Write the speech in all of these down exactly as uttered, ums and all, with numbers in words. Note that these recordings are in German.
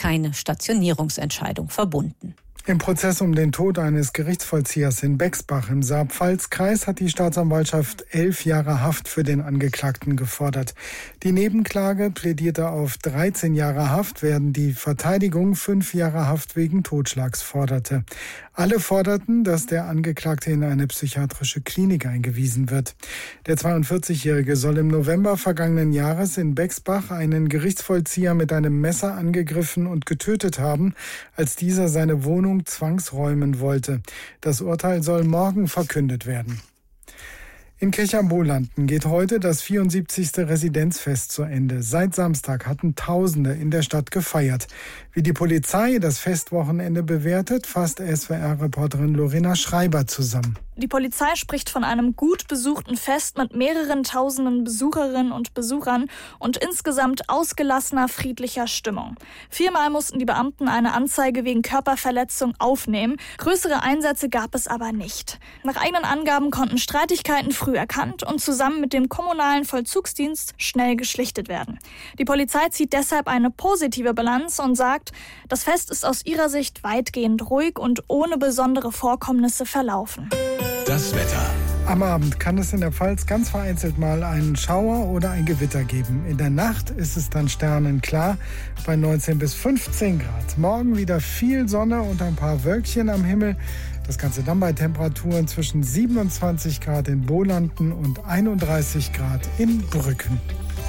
keine Stationierungsentscheidung verbunden. Im Prozess um den Tod eines Gerichtsvollziehers in Bexbach im Saar-Pfalz-Kreis hat die Staatsanwaltschaft elf Jahre Haft für den Angeklagten gefordert. Die Nebenklage plädierte auf dreizehn Jahre Haft, während die Verteidigung fünf Jahre Haft wegen Totschlags forderte. Alle forderten, dass der Angeklagte in eine psychiatrische Klinik eingewiesen wird. Der zweiundvierzigjährige soll im November vergangenen Jahres in Bexbach einen Gerichtsvollzieher mit einem Messer angegriffen und getötet haben, als dieser seine Wohnung zwangsräumen wollte. Das Urteil soll morgen verkündet werden. In Kirchheim-Bolanden geht heute das vierundsiebzigste Residenzfest zu Ende. Seit Samstag hatten Tausende in der Stadt gefeiert. Wie die Polizei das Festwochenende bewertet, fasst S W R-Reporterin Lorena Schreiber zusammen. Die Polizei spricht von einem gut besuchten Fest mit mehreren tausenden Besucherinnen und Besuchern und insgesamt ausgelassener, friedlicher Stimmung. Viermal mussten die Beamten eine Anzeige wegen Körperverletzung aufnehmen. Größere Einsätze gab es aber nicht. Nach eigenen Angaben konnten Streitigkeiten früh erkannt und zusammen mit dem kommunalen Vollzugsdienst schnell geschlichtet werden. Die Polizei zieht deshalb eine positive Bilanz und sagt, das Fest ist aus ihrer Sicht weitgehend ruhig und ohne besondere Vorkommnisse verlaufen. Das Wetter. Am Abend kann es in der Pfalz ganz vereinzelt mal einen Schauer oder ein Gewitter geben. In der Nacht ist es dann sternenklar bei neunzehn bis fünfzehn Grad. Morgen wieder viel Sonne und ein paar Wölkchen am Himmel. Das Ganze dann bei Temperaturen zwischen siebenundzwanzig Grad in Bolanden und einunddreißig Grad in Brücken.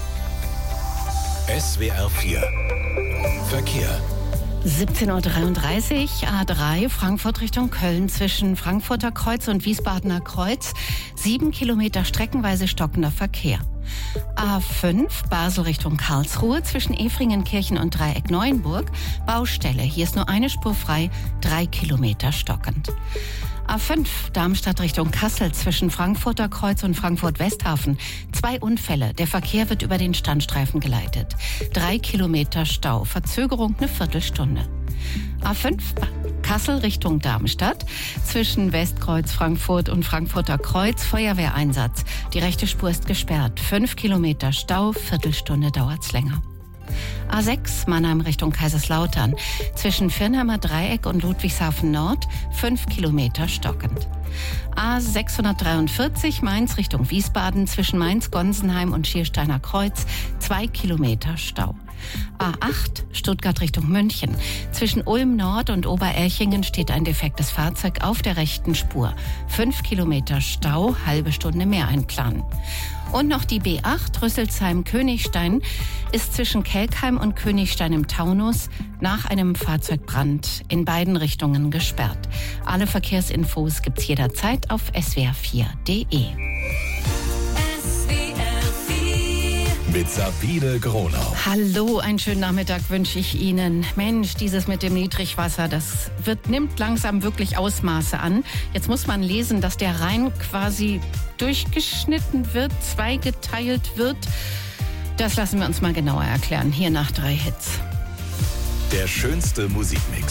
S W R vier Verkehr. siebzehn Uhr dreiunddreißig, A drei, Frankfurt Richtung Köln, zwischen Frankfurter Kreuz und Wiesbadener Kreuz. Sieben Kilometer streckenweise stockender Verkehr. A fünf, Basel Richtung Karlsruhe, zwischen Efringenkirchen und Dreieck Neuenburg. Baustelle, hier ist nur eine Spur frei, drei Kilometer stockend. A fünf, Darmstadt Richtung Kassel, zwischen Frankfurter Kreuz und Frankfurt-Westhafen. Zwei Unfälle, der Verkehr wird über den Standstreifen geleitet. Drei Kilometer Stau, Verzögerung eine Viertelstunde. A fünf, Kassel Richtung Darmstadt, zwischen Westkreuz Frankfurt und Frankfurter Kreuz, Feuerwehreinsatz. Die rechte Spur ist gesperrt, fünf Kilometer Stau, Viertelstunde dauert's länger. A sechs, Mannheim Richtung Kaiserslautern, zwischen Firnheimer Dreieck und Ludwigshafen Nord, fünf Kilometer stockend. A sechshundertdreiundvierzig, Mainz Richtung Wiesbaden, zwischen Mainz-Gonsenheim und Schiersteiner Kreuz, zwei Kilometer Stau. A acht, Stuttgart Richtung München, zwischen Ulm Nord und Oberelchingen steht ein defektes Fahrzeug auf der rechten Spur. Fünf Kilometer Stau, halbe Stunde mehr einplanen. Und noch die B acht, Rüsselsheim-Königstein, ist zwischen Kelkheim und Königstein im Taunus nach einem Fahrzeugbrand in beiden Richtungen gesperrt. Alle Verkehrsinfos gibt's jederzeit auf S W R vier Punkt de. Mit Sabine Gronau. Hallo, einen schönen Nachmittag wünsche ich Ihnen. Mensch, dieses mit dem Niedrigwasser, das wird, nimmt langsam wirklich Ausmaße an. Jetzt muss man lesen, dass der Rhein quasi durchgeschnitten wird, zweigeteilt wird. Das lassen wir uns mal genauer erklären. Hier nach drei Hits. Der schönste Musikmix